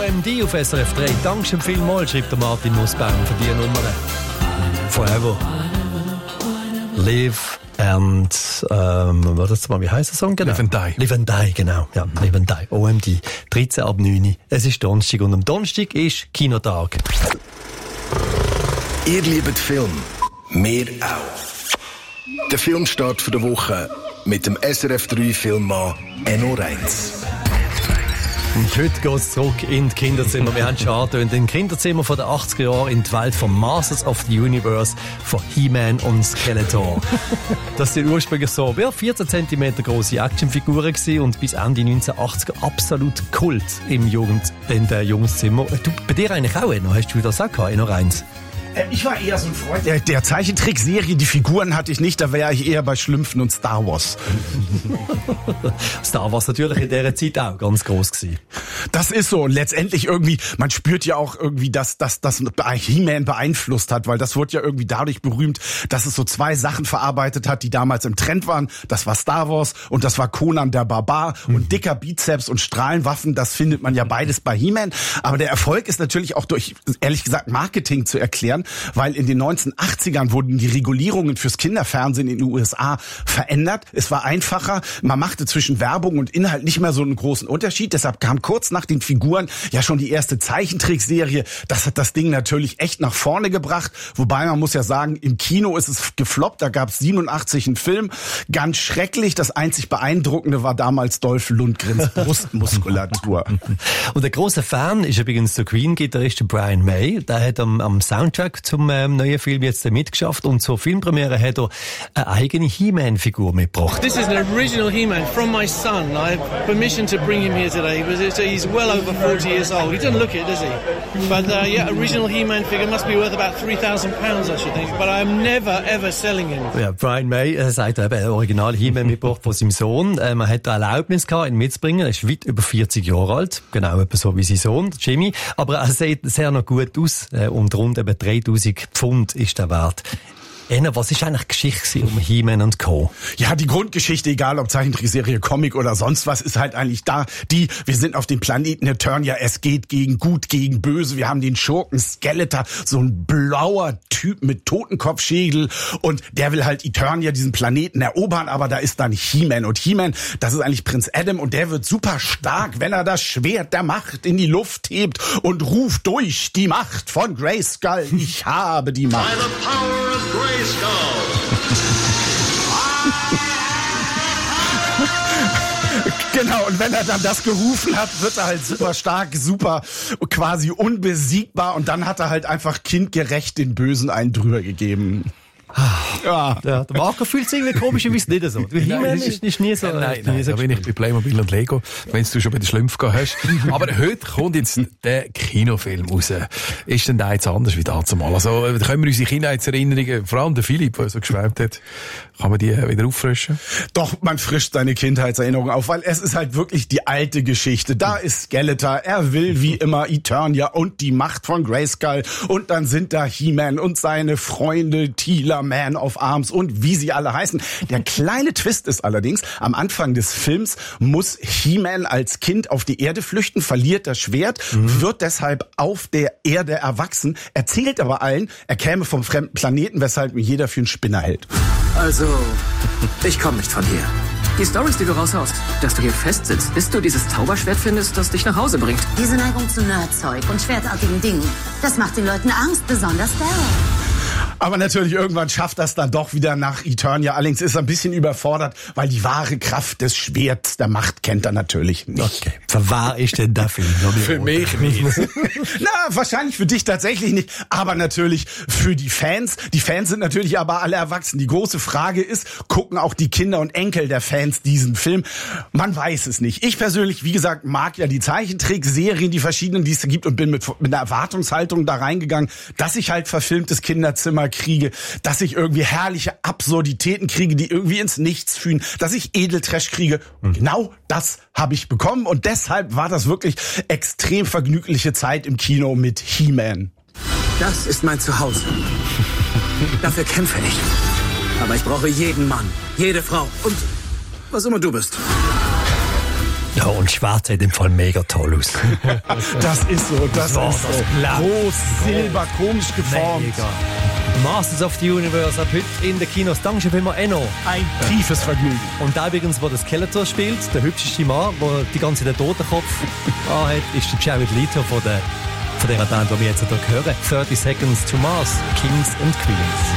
OMD auf SRF 3. Dankeschön vielmals, schreibt der Martin Nussbaum für die Nummer. Forever. Live and, wie heisst der Song? Genau. Live and Die. Live and Die, genau. Ja, Live and Die. OMD. 13 ab 9. Es ist Donnerstag und am Donnerstag ist Kinotag. Ihr liebt Film. Wir auch. Der Filmstart der Woche mit dem SRF 3 Filmmann Enno Reitz. Und heute geht es zurück in die Kinderzimmer. Wir haben schon angetönt, in Kinderzimmer von den 80er Jahren in die Welt von Masters of the Universe, von He-Man und Skeletor. Das sind ursprünglich so 14 cm grosse Actionfiguren gewesen und bis Ende 1980er absolut Kult in der Jungszimmer. Du, bei dir eigentlich auch, Enno? Hast du das auch gehabt, Enno Reins? Ich war eher so ein Freund der Zeichentrickserie. Die Figuren hatte ich nicht, da wäre ich eher bei Schlümpfen und Star Wars. Star Wars natürlich in dieser Zeit auch ganz gross gewesen. Das ist so. Und letztendlich irgendwie, man spürt ja auch irgendwie, dass das He-Man beeinflusst hat, weil das wurde ja irgendwie dadurch berühmt, dass es so zwei Sachen verarbeitet hat, die damals im Trend waren. Das war Star Wars und das war Conan der Barbar. Und dicker Bizeps und Strahlenwaffen, das findet man ja beides bei He-Man. Aber der Erfolg ist natürlich auch durch, ehrlich gesagt, Marketing zu erklären, weil in den 1980ern wurden die Regulierungen fürs Kinderfernsehen in den USA verändert. Es war einfacher, man machte zwischen Werbung und Inhalt nicht mehr so einen großen Unterschied. Deshalb kam kurz nach den Figuren ja schon die erste Zeichentrickserie. Das hat das Ding natürlich echt nach vorne gebracht. Wobei man muss ja sagen, im Kino ist es gefloppt. Da gab es 87 einen Film. Ganz schrecklich. Das einzig Beeindruckende war damals Dolph Lundgrens Brustmuskulatur. Und der grosse Fan ist übrigens der Queen-Gitarrist Brian May. Der hat am Soundtrack zum neuen Film jetzt mitgeschafft und zur Filmpremiere hat er eine eigene He-Man-Figur mitgebracht. This is an original He-Man from my son. I have permission to bring him here today. He's well over 40 years old. He doesn't look it, does he? But original He-Man figure must be worth about £3,000, I should think. But I'm never ever selling him. Ja, Brian May sagt eben, original He-Man mitgebracht von seinem Sohn. Man hat da Erlaubnis gehabt, ihn mitzubringen. Er ist weit über 40 Jahre alt. Genau, etwa so wie sein Sohn, Jimmy. Aber er sieht sehr noch gut aus und rund eben 3000 Pfund ist der Wert. Enno, was ist eigentlich die Geschichte um He-Man und Co.? Ja, die Grundgeschichte, egal ob Zeichentrickserie, Comic oder sonst was, ist halt eigentlich wir sind auf dem Planeten Eternia, es geht gegen Gut, gegen Böse, wir haben den Schurken Skeletor, so ein blauer Typ mit Totenkopfschädel und der will halt Eternia, diesen Planeten erobern, aber da ist dann He-Man und He-Man, das ist eigentlich Prinz Adam und der wird super stark, wenn er das Schwert der Macht in die Luft hebt und ruft durch die Macht von Grayskull, ich habe die Macht. By the power of Grayskull. Genau, und wenn er dann das gerufen hat, wird er halt super stark, super quasi unbesiegbar und dann hat er halt einfach kindgerecht den Bösen einen drüber gegeben. Ja, der Marco fühlt sich irgendwie komischerweise nicht so. He-Man ist nie so. Nein, da bin ich bei Playmobil und Lego, wenn du schon bei den Schlümpfen hast. Aber heute kommt jetzt der Kinofilm raus. Ist denn der jetzt anders wie dazumal? Also, können wir unsere Kindheitserinnerungen, vor allem der Philipp, der so geschwärmt hat, kann man die wieder auffrischen? Doch, man frischt seine Kindheitserinnerungen auf, weil es ist halt wirklich die alte Geschichte. Da ist Skeletor, er will wie immer Eternia und die Macht von Grayskull und dann sind da He-Man und seine Freunde Teela, Man of Arms und wie sie alle heißen. Der kleine Twist ist allerdings, am Anfang des Films muss He-Man als Kind auf die Erde flüchten, verliert das Schwert, wird deshalb auf der Erde erwachsen, erzählt aber allen, er käme vom fremden Planeten, weshalb ihn jeder für einen Spinner hält. Also, ich komme nicht von hier. Die Storys, die du raushaust, dass du hier festsitzt, bis du dieses Zauberschwert findest, das dich nach Hause bringt. Diese Neigung zu Nerdzeug und schwertartigen Dingen, das macht den Leuten Angst, besonders Daryl. Aber natürlich irgendwann schafft das dann doch wieder nach Eternia. Allerdings ist er ein bisschen überfordert, weil die wahre Kraft des Schwerts der Macht kennt er natürlich nicht. Okay. Für wahr ist denn der Film? Für mich nicht. Na, wahrscheinlich für dich tatsächlich nicht, aber natürlich für die Fans. Die Fans sind natürlich aber alle erwachsen. Die große Frage ist, gucken auch die Kinder und Enkel der Fans diesen Film? Man weiß es nicht. Ich persönlich, wie gesagt, mag ja die Zeichentrickserien, die verschiedenen, die es gibt und bin mit einer Erwartungshaltung da reingegangen, dass ich halt verfilmtes Kinderzimmer kriege, dass ich irgendwie herrliche Absurditäten kriege, die irgendwie ins Nichts führen, dass ich Edeltrash kriege. Und genau das habe ich bekommen und deshalb war das wirklich extrem vergnügliche Zeit im Kino mit He-Man. Das ist mein Zuhause. Dafür kämpfe ich. Aber ich brauche jeden Mann, jede Frau und was immer du bist. und schwarz sieht im Fall mega toll aus. Das ist so, das So, ist das so. klappt. Groß, silber, komisch geformt. Mega. Masters of the Universe ab heute in den Kinos. Dankeschön vielmals, Enno. Ein tiefes Vergnügen. Und da übrigens, wo der Skeletor spielt, der hübscheste Mann, der die ganze Zeit den Totenkopf anhat, ist der Jared Leto von dieser Band, die wir jetzt hier hören. 30 Seconds to Mars, Kings and Queens.